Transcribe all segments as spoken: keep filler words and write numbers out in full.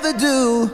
ever do.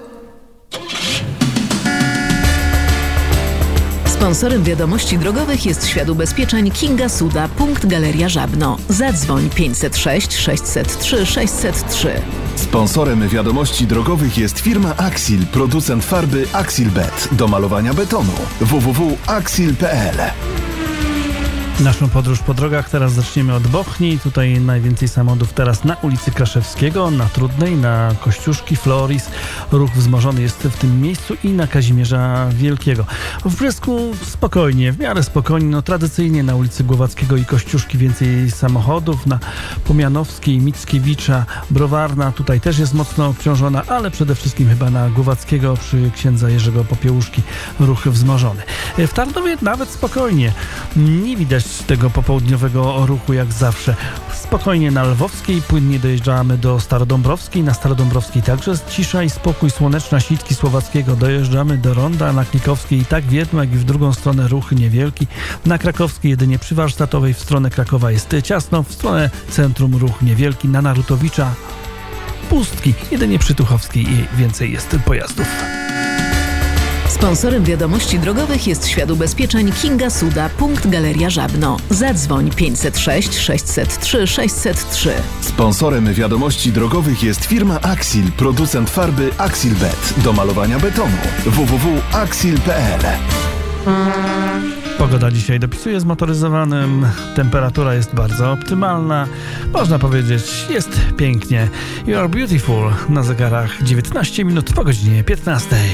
Sponsorem wiadomości drogowych jest Świat Ubezpieczeń Kinga Suda, punkt Galeria Żabno. Zadzwoń pięćset sześć sześćset trzy sześćset trzy. Sponsorem wiadomości drogowych jest firma Axil, producent farby Axilbet do malowania betonu. w w w kropka axil kropka p l. Naszą podróż po drogach teraz zaczniemy od Bochni. Tutaj najwięcej samochodów teraz na ulicy Kraszewskiego, na Trudnej, na Kościuszki, Floris. Ruch wzmożony jest w tym miejscu i na Kazimierza Wielkiego. W Brzesku spokojnie, w miarę spokojnie. No tradycyjnie na ulicy Głowackiego i Kościuszki więcej samochodów. Na Pomianowskiej, Mickiewicza, Browarna tutaj też jest mocno obciążona, ale przede wszystkim chyba na Głowackiego przy księdza Jerzego Popiełuszki ruch wzmożony. W Tarnowie nawet spokojnie. Nie widać tego popołudniowego ruchu jak zawsze. Spokojnie na Lwowskiej, płynnie dojeżdżamy do Starodąbrowskiej. Na Starodąbrowskiej także jest cisza i spokój, słoneczna Sitki Słowackiego. Dojeżdżamy do Ronda, na Klikowskiej i tak w jedną, jak i w drugą stronę ruch niewielki. Na Krakowskiej jedynie przy Warsztatowej w stronę Krakowa jest ciasno, w stronę centrum ruch niewielki. Na Narutowicza pustki, jedynie przy Tuchowskiej i więcej jest pojazdów. Sponsorem wiadomości drogowych jest Świat Ubezpieczeń Kinga Suda, punkt Galeria Żabno. Zadzwoń pięćset sześć sześćset trzy sześćset trzy. Sponsorem wiadomości drogowych jest firma Axil, producent farby Axilbet do malowania betonu. w w w kropka axil kropka p l. Pogoda dzisiaj dopisuje zmotoryzowanym. Temperatura jest bardzo optymalna. Można powiedzieć, jest pięknie. You are beautiful. Na zegarach dziewiętnaście minut po godzinie piętnastej.